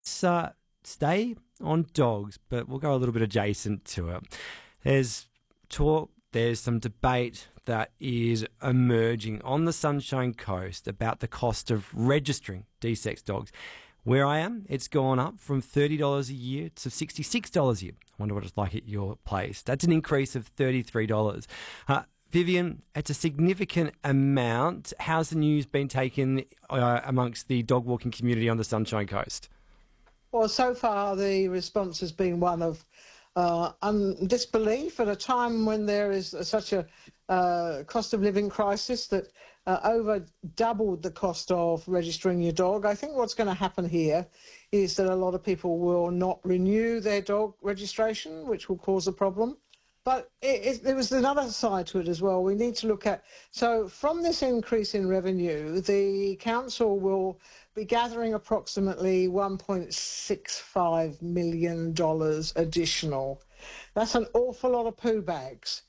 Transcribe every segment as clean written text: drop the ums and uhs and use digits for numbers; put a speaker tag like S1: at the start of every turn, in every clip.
S1: Stay on dogs, but we'll go a little bit adjacent to it. There's talk, there's some debate that is emerging on the Sunshine Coast about the cost of registering de-sexed dogs. Where I am, it's gone up from $30 a year to $66 a year. I wonder what it's like at your place. That's an increase of $33. Vivian, it's a significant amount. How's the news been taken amongst the dog walking community on the Sunshine Coast?
S2: Well, so far the response has been one of disbelief at a time when there is such a cost of living crisis that over doubled the cost of registering your dog. I think what's going to happen here is that a lot of people will not renew their dog registration, which will cause a problem. But there was another side to it as well. We need to look at, so from this increase in revenue, the council will be gathering approximately $1.65 million additional. That's an awful lot of poo bags.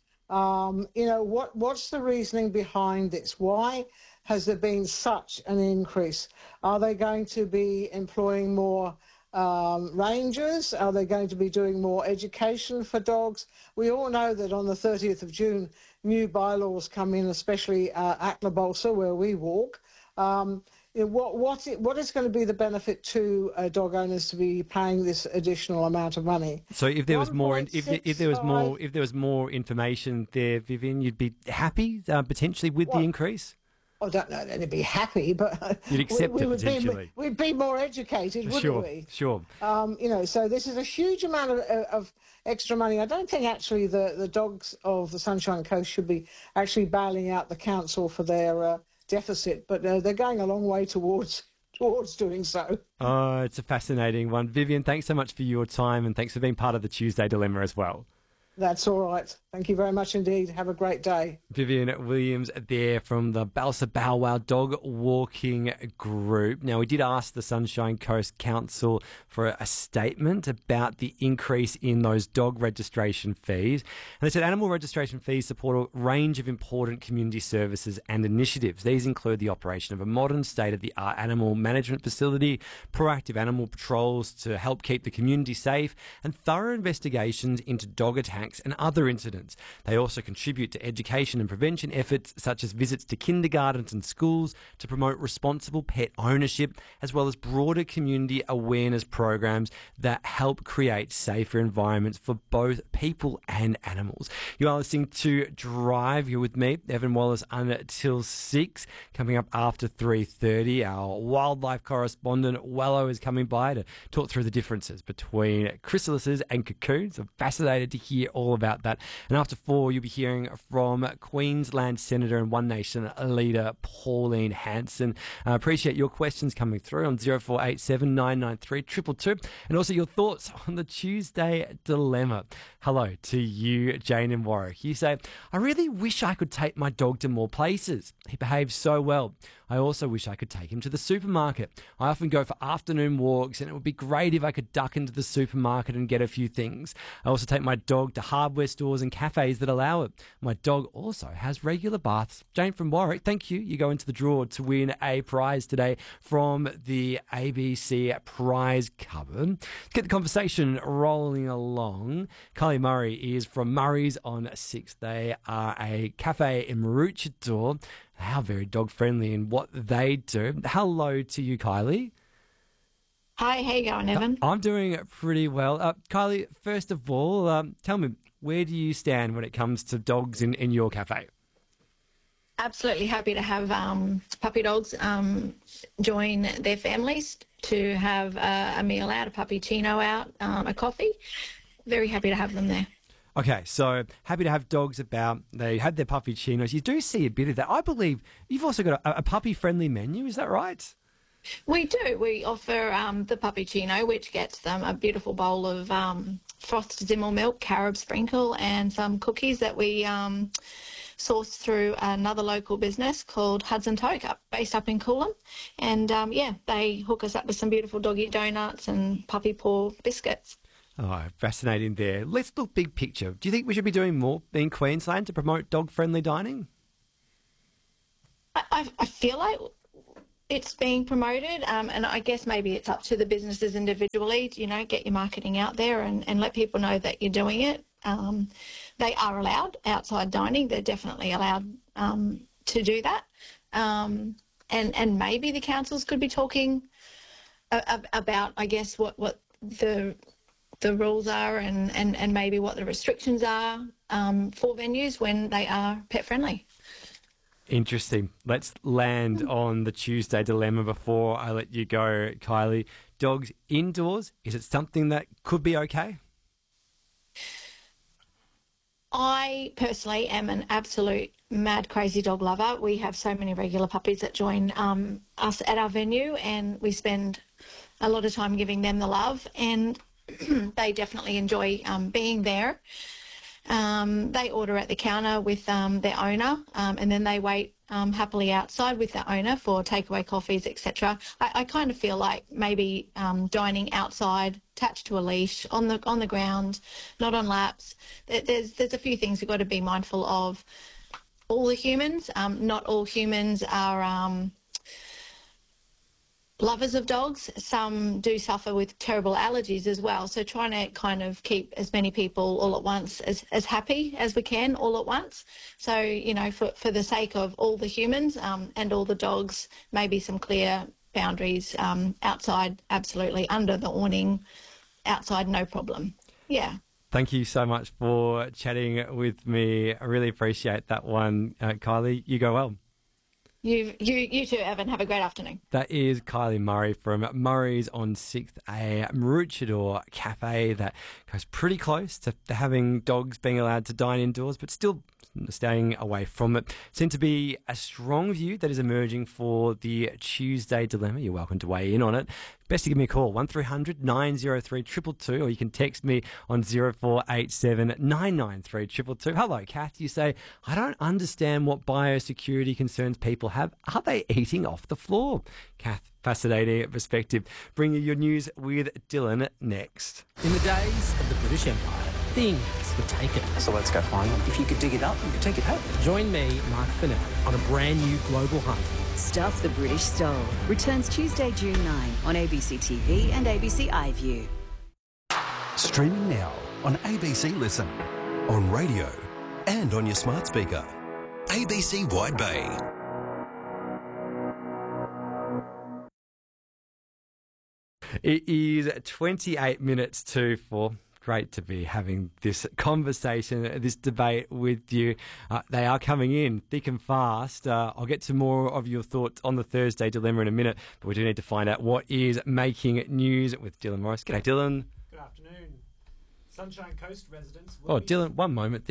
S2: What's the reasoning behind this? Why has there been such an increase? Are they going to be employing more rangers? Are they going to be doing more education for dogs? We all know that on the 30th of June, new bylaws come in, especially at Akla where we walk. What is going to be the benefit to dog owners to be paying this additional amount of money?
S1: So if there was more, if there was more information there, Vivian, you'd be happy potentially with the increase.
S2: I don't know that they'd be happy, but
S1: you'd accept it potentially.
S2: We'd be more educated, wouldn't we?
S1: Sure.
S2: So this is a huge amount of extra money. I don't think actually the dogs of the Sunshine Coast should be actually bailing out the council for their deficit, but they're going a long way towards doing so.
S1: Oh, it's a fascinating one. Vivian, thanks so much for your time, and thanks for being part of the Tuesday Dilemma as well.
S2: That's all right. Thank you very much indeed. Have a great day.
S1: Vivian Williams there from the Balsa Bow Wow Dog Walking Group. Now, we did ask the Sunshine Coast Council for a statement about the increase in those dog registration fees. And they said animal registration fees support a range of important community services and initiatives. These include the operation of a modern state-of-the-art animal management facility, proactive animal patrols to help keep the community safe, and thorough investigations into dog attacks and other incidents. They also contribute to education and prevention efforts such as visits to kindergartens and schools to promote responsible pet ownership, as well as broader community awareness programs that help create safer environments for both people and animals. You are listening to Drive. You're with me, Evan Wallace, until 6. Coming up after 3:30, our wildlife correspondent, Wello, is coming by to talk through the differences between chrysalises and cocoons. I'm fascinated to hear all about that. And after 4, you'll be hearing from Queensland Senator and One Nation leader Pauline Hanson. I appreciate your questions coming through on 0487 993 222, and also your thoughts on the Tuesday Dilemma. Hello to you, Jane in Warwick. You say, I really wish I could take my dog to more places. He behaves so well. I also wish I could take him to the supermarket. I often go for afternoon walks, and it would be great if I could duck into the supermarket and get a few things. I also take my dog to hardware stores and cafes that allow it. My dog also has regular baths. Jane from Warwick, thank you. You go into the draw to win a prize today from the ABC prize cupboard. Let's get the conversation rolling along. Kylie Murray is from Murray's on 6th. They are a cafe in Maroochydore. How very dog friendly in what they do. Hello to you, Kylie.
S3: Hi, how you going, Evan?
S1: I'm doing pretty well. Kylie, first of all, tell me, where do you stand when it comes to dogs in your cafe?
S3: Absolutely happy to have puppy dogs join their families to have a meal out, a puppuccino out, a coffee. Very happy to have them there.
S1: Okay, so happy to have dogs about. They had their puppuccinos. You do see a bit of that. I believe you've also got a puppy-friendly menu. Is that right?
S3: We do. We offer the puppuccino, which gets them a beautiful bowl of frothed Zimmel milk, carob sprinkle, and some cookies that we sourced through another local business called Hudson Toke, based up in Coolum. And, they hook us up with some beautiful doggy donuts and puppy paw biscuits.
S1: Oh, fascinating there. Let's look big picture. Do you think we should be doing more in Queensland to promote dog-friendly dining?
S3: I feel like it's being promoted, and I guess maybe it's up to the businesses individually, get your marketing out there and let people know that you're doing it. They are allowed outside dining. They're definitely allowed to do that. And maybe the councils could be talking about, I guess, what the rules are and maybe what the restrictions are for venues when they are pet friendly.
S1: Interesting. Let's land on the Tuesday dilemma before I let you go, Kylie. Dogs indoors, is it something that could be okay?
S3: I personally am an absolute mad crazy dog lover. We have so many regular puppies that join us at our venue, and we spend a lot of time giving them the love, and they definitely enjoy being there. They order at the counter with their owner, and then they wait happily outside with their owner for takeaway coffees, etc. I kind of feel like maybe dining outside, attached to a leash, on the ground, not on laps. There's a few things we've got to be mindful of. All the humans, not all humans are lovers of dogs. Some do suffer with terrible allergies as well. So trying to kind of keep as many people all at once as happy as we can all at once. So, for the sake of all the humans and all the dogs, maybe some clear boundaries outside, absolutely, under the awning, outside, no problem. Yeah.
S1: Thank you so much for chatting with me. I really appreciate that one, Kylie. You go well.
S3: You too, Evan. Have a great afternoon.
S1: That is Kylie Murray from Murray's on 6th, a Maroochydore cafe that goes pretty close to having dogs being allowed to dine indoors, but still staying away from it. Seems to be a strong view that is emerging for the Tuesday dilemma. You're welcome to weigh in on it. Best to give me a call, 1300 903 222, or you can text me on 0487 993 222. Hello, Kath. You say, I don't understand what biosecurity concerns people have. Are they eating off the floor? Kath, fascinating perspective. Bring you your news with Dylan next.
S4: In the days of the British Empire, things were taken.
S5: So let's go find them. If you could dig it up, you could take it home.
S4: Join me, Mark Fennell, on a brand new global hunt.
S6: Stuff the British Stole returns Tuesday, June 9 on ABC TV and ABC iView.
S7: Streaming now on ABC Listen, on radio and on your smart speaker. ABC Wide Bay.
S1: It is 28 minutes to 4. Great to be having this conversation, this debate with you. They are coming in thick and fast. I'll get to more of your thoughts on the Thursday dilemma in a minute, but we do need to find out what is making news with Dylan Morris. G'day, Dylan.
S8: Good afternoon. Sunshine Coast residents...
S1: Dylan, one moment.